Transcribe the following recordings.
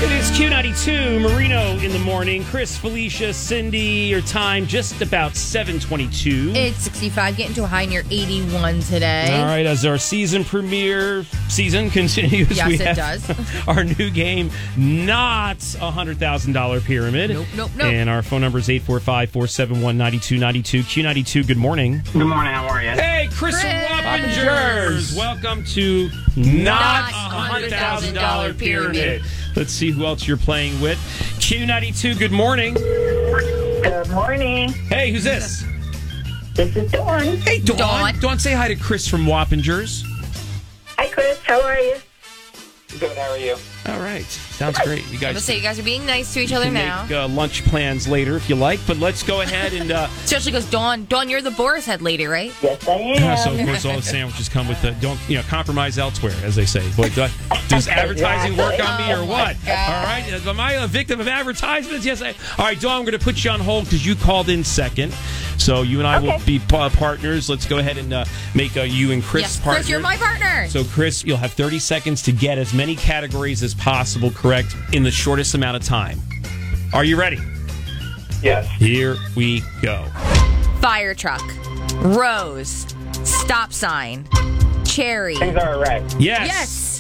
It is Q92, Marino in the morning. Chris, Felicia, Cindy, your time just about 7:22. It's 65, getting to a high near 81 today. All right, as our season premiere season continues, Yes, we it have does. our new game, not a $100,000 pyramid. Nope. And our phone number is 845-471-9292. Q92, good morning. Good morning, how are you? Hey, Chris Wappingers. Welcome to Not a $100,000 pyramid. Let's see who else you're playing with. Q92, good morning. Good morning. Hey, who's this? This is Dawn. Hey, Dawn. Dawn, say hi to Chris from Wappingers. Hi, Chris. How are you? Good, how are you? All right. Sounds great. You I guys would say you guys are being nice to each other can now. make lunch plans later if you like, but let's go ahead and... Especially because Dawn, you're the Boris head lady, right? Yes, I am. so, of course, all the sandwiches come with don't compromise elsewhere, as they say. But does advertising work on me or what? All right. Am I a victim of advertisements? Yes. All right, Dawn, I'm going to put you on hold because you called in second. So you and I will be partners. Let's go ahead and make you and Chris Yes, partners. Chris, you're my partner. So, Chris, you'll have 30 seconds to get as many categories as possible correct in the shortest amount of time. Are you ready? Yes. Here we go. Fire truck, rose, stop sign, cherry. Things are red. Yes.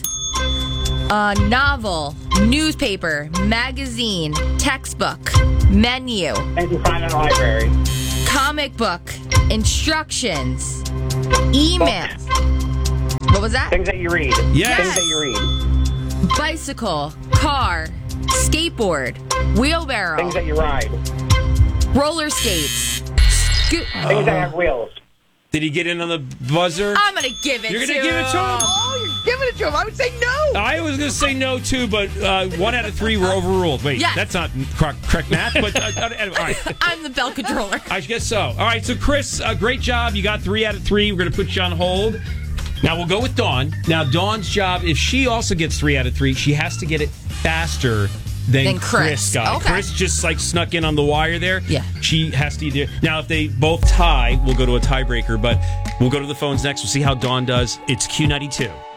Novel, newspaper, magazine, textbook, menu, Things you find in the library. comic book, instructions, email. What was that? Things that you read. Yes. Things that you read. Bicycle, car, skateboard, wheelbarrow, Things that you ride. roller skates, Things that have wheels. Did he get in on the buzzer? I'm going to give it You're to going to give it to him? Oh, you're giving it to him. I would say no. I was going to say no, too, but 1 out of 3 were overruled. Wait, Yes. that's not correct math, but anyway, all right. I'm the bell controller. I guess so. All right, so Chris, great job. You got 3 out of 3. We're going to put you on hold. Now, we'll go with Dawn. Now, Dawn's job, if she also gets 3 out of 3, she has to get it faster than Chris got. Okay. Chris just snuck in on the wire there. Yeah. She has to either... Now, if they both tie, we'll go to a tiebreaker, but we'll go to the phones next. We'll see how Dawn does. It's Q92.